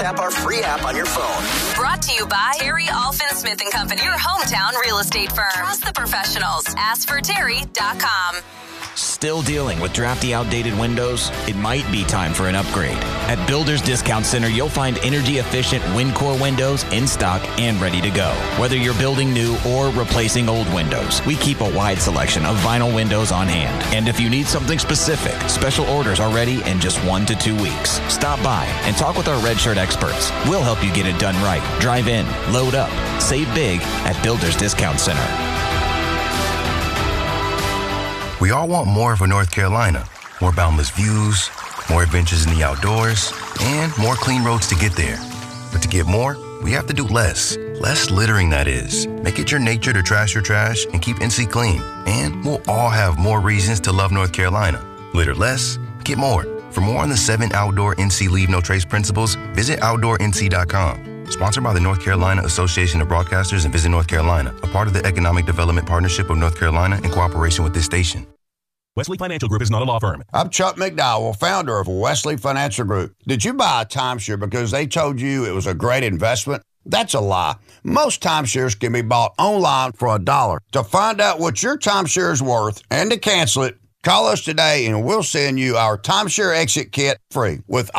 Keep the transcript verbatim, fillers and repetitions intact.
Tap our free app on your phone. Brought to you by Terry Alfin Smith and Company, your hometown real estate firm. Trust the professionals. ask for terry dot com. Still dealing with drafty, outdated windows? It might be time for an upgrade. At Builders Discount Center, you'll find energy-efficient WinCore windows in stock and ready to go. Whether you're building new or replacing old windows, we keep a wide selection of vinyl windows on hand. And if you need something specific, special orders are ready in just one to two weeks. Stop by and talk with our Red Shirt experts. We'll help you get it done right. Drive in, load up, save big at Builders Discount Center. We all want more for North Carolina. More boundless views, more adventures in the outdoors, and more clean roads to get there. But to get more, we have to do less. Less littering, that is. Make it your nature to trash your trash and keep N C clean. And we'll all have more reasons to love North Carolina. Litter less, get more. For more on the seven outdoor N C Leave No Trace principles, visit outdoor N C dot com. Sponsored by the North Carolina Association of Broadcasters and Visit North Carolina, a part of the Economic Development Partnership of North Carolina in cooperation with this station. Wesley Financial Group is not a law firm. I'm Chuck McDowell, founder of Wesley Financial Group. Did you buy a timeshare because they told you it was a great investment? That's a lie. Most timeshares can be bought online for a dollar. To find out what your timeshare is worth and to cancel it, call us today and we'll send you our timeshare exit kit free with